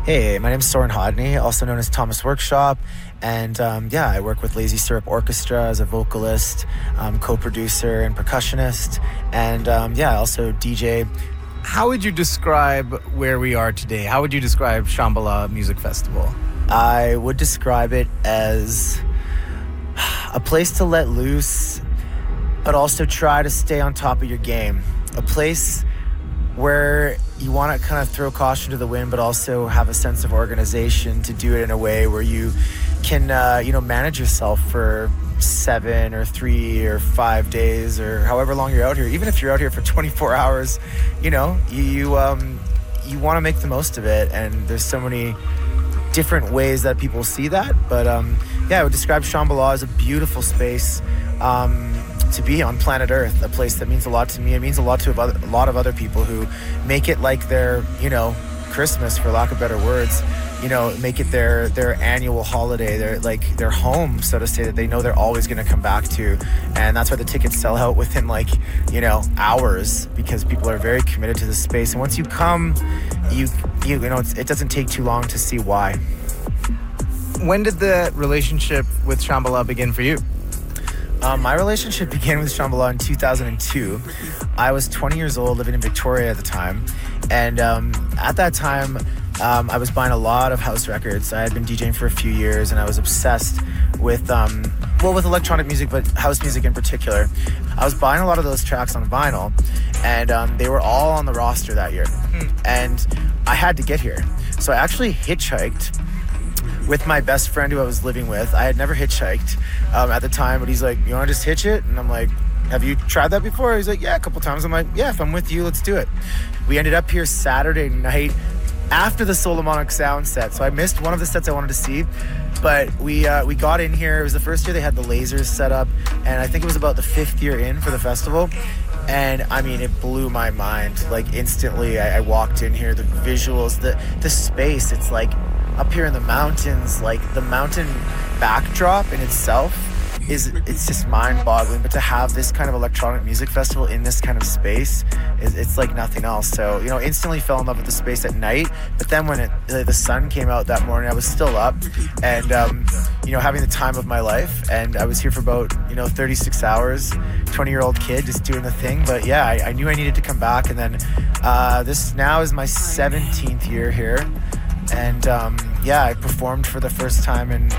Hey, my name's Soren Hodney, also known as Thomas Workshop, and I work with Lazy Syrup Orchestra as a vocalist, co-producer and percussionist, and I also DJ. How would you describe where we are today? How would you describe Shambhala Music Festival? I would describe it as a place to let loose, but also try to stay on top of your game. A place where you want to kind of throw caution to the wind, but also have a sense of organization to do it in a way where you can, manage yourself for 7 or 3 or 5 days or however long you're out here. Even if you're out here for 24 hours, you want to make the most of it. And there's so many different ways that people see that. But I would describe Shambhala as a beautiful space to be on planet Earth, a place that means a lot to me. It means a lot to a lot of other people who make it like their, Christmas, for lack of better words, make it their annual holiday, their home, so to say, that they know they're always going to come back to. And that's why the tickets sell out within hours, because people are very committed to the space. And once you come, it doesn't take too long to see why. When did the relationship with Shambhala begin for you? My relationship began with Shambhala in 2002. I was 20 years old, living in Victoria at the time. And at that time, I was buying a lot of house records. I had been DJing for a few years, and I was obsessed with electronic music, but house music in particular. I was buying a lot of those tracks on vinyl, and they were all on the roster that year. And I had to get here. So I actually hitchhiked with my best friend who I was living with. I had never hitchhiked at the time, but he's like, "You want to just hitch it?" And I'm like, "Have you tried that before?" He's like, "Yeah, a couple times." I'm like, "Yeah, if I'm with you, let's do it." We ended up here Saturday night after the Solomonic sound set. So I missed one of the sets I wanted to see, but we got in here. It was the first year they had the lasers set up, and I think it was about the 5th year in for the festival. And I mean, it blew my mind. Like instantly, I walked in here, the visuals, the space. It's like up here in the mountains, like the mountain backdrop in itself it's just mind-boggling. But to have this kind of electronic music festival in this kind of space, it's like nothing else. So, instantly fell in love with the space at night. But then when the sun came out that morning, I was still up and, having the time of my life. And I was here for about, 36 hours, 20-year-old kid just doing the thing. But yeah, I knew I needed to come back. And then this now is my 17th year here. And I performed for the first time in